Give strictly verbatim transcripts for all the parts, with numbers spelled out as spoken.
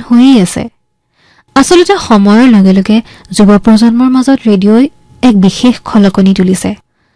হৈয়ে আছে আসলতে সময়ৰ লগে লগে যুৱ প্ৰজন্মৰ মাজত ৰেডিঅ'ই এক বিশেষ খলকনি তুলিছে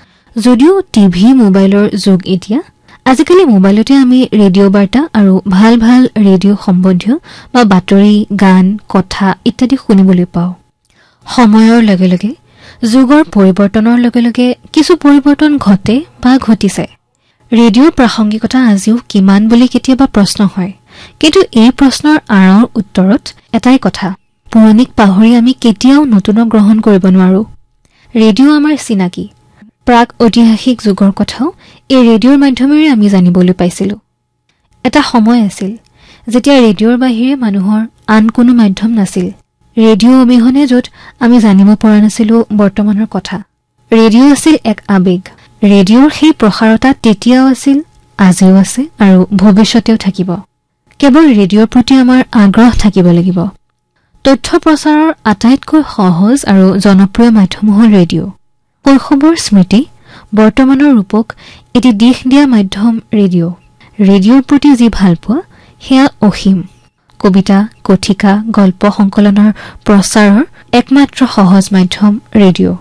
যদিও টিভি মোবাইলৰ যুগ এতিয়া আজিকালি মোবাইলতে আমি ৰেডিঅ' বাৰ্তা আৰু ভাল ভাল ৰেডিঅ' সম্বন্ধীয় বা বাতৰি গান কথা ইত্যাদি শুনিবলৈ পাওঁ সময়ৰ লগে লগে যুগৰ পৰিৱৰ্তনৰ লগে লগে কিছু পৰিৱৰ্তন ঘটে বা ঘটিছে ৰেডিঅ'ৰ প্ৰাসংগিকতা আজিও কিমান বুলি কেতিয়াবা প্ৰশ্ন হয় কিন্তু এই প্ৰশ্নৰ আঁৰৰ উত্তৰত এটাই কথা পুৰণিক পাহৰি আমি কেতিয়াও নতুনক গ্ৰহণ কৰিব নোৱাৰো ৰেডিঅ' আমাৰ চিনাকি প্ৰাক ঐতিহাসিক যুগৰ কথাও এই ৰেডিঅ'ৰ মাধ্যমেৰে আমি জানিবলৈ পাইছিলো এটা সময় আছিল যেতিয়া ৰেডিঅ'ৰ বাহিৰে মানুহৰ আন কোনো মাধ্যম নাছিল ৰেডিঅ' অবিহনে য'ত আমি জানিব পৰা নাছিলো বৰ্তমানৰ কথা ৰেডিঅ' আছিল এক আবেগ ৰেডিঅ'ৰ সেই প্ৰসাৰতা তেতিয়াও আছিল আজিও আছে আৰু ভৱিষ্যতেও থাকিব কেৱল ৰেডিঅ'ৰ প্ৰতি আমাৰ আগ্ৰহ থাকিব লাগিব তথ্য প্ৰচাৰৰ আটাইতকৈ সহজ আৰু জনপ্ৰিয় মাধ্যম হ'ল ৰেডিঅ' শৈশৱৰ স্মৃতি বৰ্তমানৰ ৰূপক এটি দিশ দিয়া মাধ্যম ৰেডিঅ' ৰেডিঅ'ৰ প্ৰতি যি ভাল পোৱা সেয়া অসীম কবিতা কথিকা গল্প সংকলনৰ প্ৰচাৰৰ একমাত্ৰ সহজ মাধ্যম ৰেডিঅ'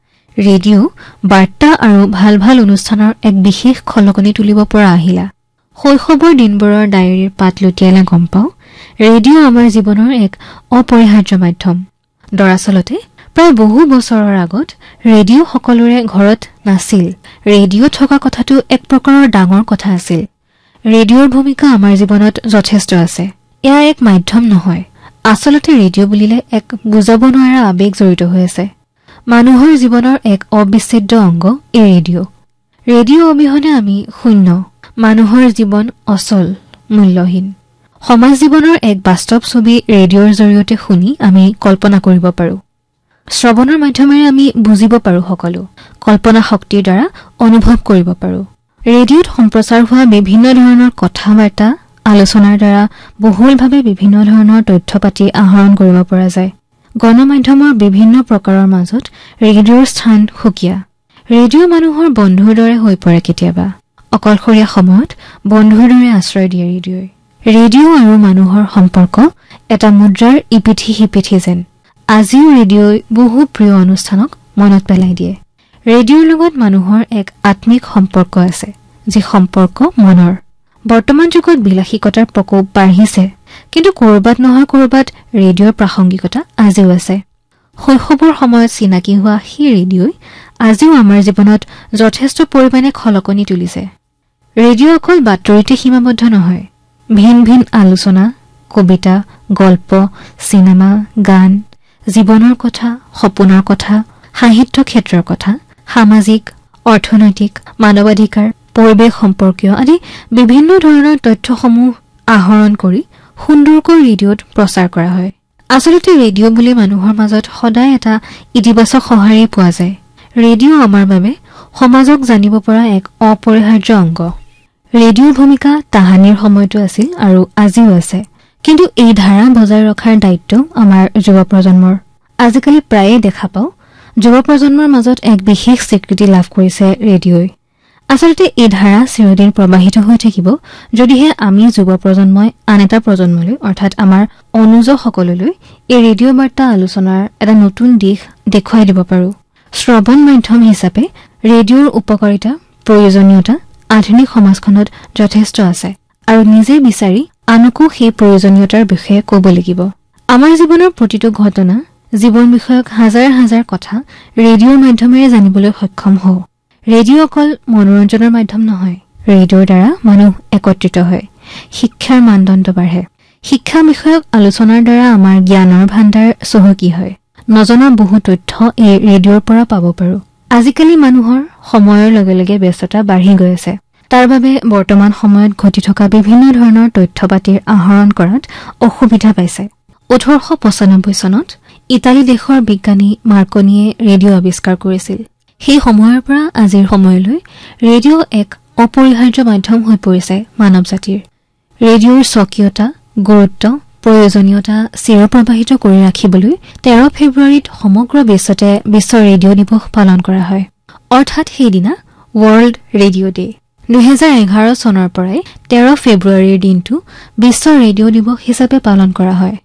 ৰেডিঅ' বাৰ্তা আৰু ভাল ভাল অনুষ্ঠানৰ এক বিশেষ খলকনি তুলিব পৰা আহিলা শৈশৱৰ দিনবোৰৰ ডায়েৰীৰ পাত লুটিয়ালে গম পাওঁ ৰেডিঅ' আমাৰ জীৱনৰ এক অপৰিহাৰ্য মাধ্যম দৰাচলতে প্ৰায় বহু বছৰৰ আগত ৰেডিঅ' সকলোৰে ঘৰত নাছিল ৰেডিঅ' থকা কথাটো এক প্ৰকাৰৰ ডাঙৰ কথা আছিল ৰেডিঅ'ৰ ভূমিকা আমাৰ জীৱনত যথেষ্ট আছে এয়া এক মাধ্যম নহয় আসলতে ৰেডিঅ' বুলিলে এক বুজাব নোৱাৰা আবেগ জড়িত হৈ আছে মানুহৰ জীৱনৰ এক অবিচ্ছেদ্য অংগ এই ৰেডিঅ' ৰেডিঅ' অবিহনে আমি শূন্য মানুহৰ জীৱন অচল মূল্যহীন সমাজ জীৱনৰ এক বাস্তৱ ছবি ৰেডিঅ'ৰ জৰিয়তে শুনি আমি কল্পনা কৰিব পাৰো শ্ৰৱণৰ মাধ্যমেৰে আমি বুজিব পাৰো সকলো কল্পনা শক্তিৰ দ্বাৰা অনুভৱ কৰিব পাৰো ৰেডিঅ'ত সম্প্ৰচাৰ হোৱা বিভিন্ন ধৰণৰ কথা-বাৰ্তা আলোচনাৰ দ্বাৰা বহুলভাৱে বিভিন্ন ধৰণৰ তথ্য পাতি আহৰণ কৰিব পৰা যায় গণমাধ্যমৰ বিভিন্ন প্ৰকাৰৰ মাজত ৰেডিঅ'ৰ স্থান সুকীয়া ৰেডিঅ' মানুহৰ বন্ধুৰ দৰে হৈ পৰে কেতিয়াবা অকলশৰীয়া সময়ত বন্ধুৰ দৰে আশ্ৰয় দিয়ে ৰেডিঅ'ই ৰেডিঅ' আৰু মানুহৰ সম্পৰ্ক এটা মুদ্ৰাৰ ইপিঠি সিপিঠি যেন আজিও ৰেডিঅ'ই বহু প্ৰিয় অনুষ্ঠানক মনত পেলাই দিয়ে ৰেডিঅ'ৰ লগত মানুহৰ এক আত্মিক সম্পৰ্ক আছে যি সম্পৰ্ক মনৰ বৰ্তমান যুগত বিলাসিকতাৰ প্ৰকোপ বাঢ়িছে কিন্তু কৰবাত নহয় কৰবাত ৰেডিঅ'ৰ প্ৰাসংগিকতা আজিও আছে শৈশৱৰ সময়ত চিনাকি হোৱা সেই ৰেডিঅ'ই আজিও আমাৰ জীৱনত যথেষ্ট পৰিমাণে খলকনি তুলিছে ৰেডিঅ' অকল বাতৰিতে সীমাবদ্ধ নহয় ভিন ভিন আলোচনা কবিতা গল্প চিনেমা গান জীৱনৰ কথা সপোনৰ কথা সাহিত্য ক্ষেত্ৰৰ কথা সামাজিক অৰ্থনৈতিক মানৱাধিকাৰ পৰিৱেশ সম্পৰ্কীয় আদি বিভিন্ন ধৰণৰ তথ্যসমূহ আহৰণ কৰি সুন্দৰকৈ ৰেডিঅ'ত প্ৰচাৰ কৰা হয় আসলতে ৰেডিঅ' বুলি মানুহৰ মাজত সদায় এটা ইতিবাচক সঁহাৰি পোৱা যায় ৰেডিঅ' আমাৰ বাবে সমাজক জানিব পৰা এক অপৰিহাৰ্য অংগ ৰেডিঅ'ৰ ভূমিকা তাহানিৰ সময়তো আছিল আৰু আজিও আছে কিন্তু এই ধাৰা বজাই ৰখাৰ দায়িত্ব আমাৰ যুৱ প্ৰজন্মৰ আজিকালি প্ৰায়ে দেখা পাওঁ যুৱ প্ৰজন্মৰ মাজত এক বিশেষ স্বীকৃতি লাভ কৰিছে ৰেডিঅ'ই আসলতে এই ধাৰা চিৰদিন প্ৰবাহিত হৈ থাকিব যদিহে আমি যুৱ প্ৰজন্মই আন এটা প্ৰজন্মলৈ অৰ্থাৎ আমাৰ অনুজসকললৈ এই ৰেডিঅ' বাৰ্তা আলোচনাৰ এটা নতুন দিশ দেখুৱাই দিব পাৰো শ্ৰৱণ মাধ্যম হিচাপে ৰেডিঅ'ৰ উপকাৰিতা প্ৰয়োজনীয়তা আধুনিক সমাজখনত যথেষ্ট আছে আৰু নিজে বিচাৰি আনকো সেই প্ৰয়োজনীয়তাৰ বিষয়ে ক'ব লাগিব আমাৰ জীৱনৰ প্ৰতিটো ঘটনা জীৱন বিষয়ক হাজাৰ হাজাৰ কথা ৰেডিঅ'ৰ মাধ্যমেৰে জানিবলৈ সক্ষম হওঁ ৰেডিঅ' অকল মনোৰঞ্জনৰ মাধ্যম নহয় ৰেডিঅ'ৰ দ্বাৰা মানুহ একত্ৰিত হয় শিক্ষাৰ মানদণ্ড বাঢ়ে শিক্ষা বিষয়ক আলোচনাৰ দ্বাৰা আমাৰ জ্ঞানৰ ভাণ্ডাৰ চহকী হয় নজনা বহু তথ্য এই ৰেডিঅ'ৰ পৰা পাব পাৰো আজিকালি মানুহৰ সময়ৰ লগে লগে ব্যস্ততা বাঢ়ি গৈ আছে তাৰ বাবে বৰ্তমান সময়ত ঘটি থকা বিভিন্ন ধৰণৰ তথ্য পাতিৰ আহৰণ কৰাত অসুবিধা পাইছে ওঠৰশ পঁচানব্বৈ চনত ইটালী দেশৰ বিজ্ঞানী মাৰ্কনিয়ে ৰেডিঅ' আৱিষ্কাৰ কৰিছিল সেই সময়ৰ পৰা আজিৰ সময়লৈ ৰেডিঅ' এক অপৰিহাৰ্য মাধ্যম হৈ পৰিছে মানৱ জাতিৰ ৰেডিঅ'ৰ স্বকীয়তা গুৰুত্ব প্ৰয়োজনীয়তা চিৰপ্ৰবাহিত কৰি ৰাখিবলৈ তেৰ ফেব্ৰুৱাৰীত সমগ্ৰ বিশ্বতে বিশ্ব ৰেডিঅ' দিৱস পালন কৰা হয় অৰ্থাৎ সেইদিনা ৱৰ্ল্ড ৰেডিঅ' ডে দুই হাজাৰ এঘাৰ চনৰ পৰাই তেৰ ফেব্ৰুৱাৰীৰ দিনটো বিশ্ব ৰেডিঅ' দিৱস হিচাপে পালন কৰা হয়